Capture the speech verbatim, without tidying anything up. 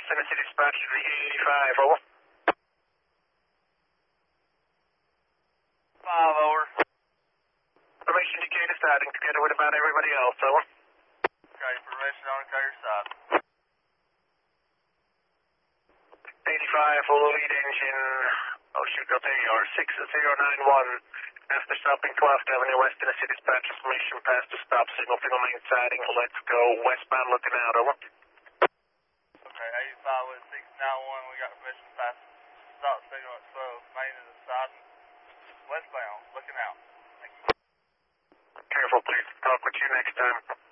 West Tennessee dispatch to the eighty-five, over. Five, over. Formation Decatur starting together with about everybody else, over. Okay, formation on Decatur side. eighty-five, full lead engine, oh shoot, oh there you are, six zero nine one. After stopping twelfth Avenue, West Tennessee dispatch information past the stop signal, single main siding, let's go westbound looking out, over. Okay, eighty-five with six nine one, we got permission past stop signal at twelve, main is the siding, westbound, looking out. Thank you. Careful please, talk with you next time.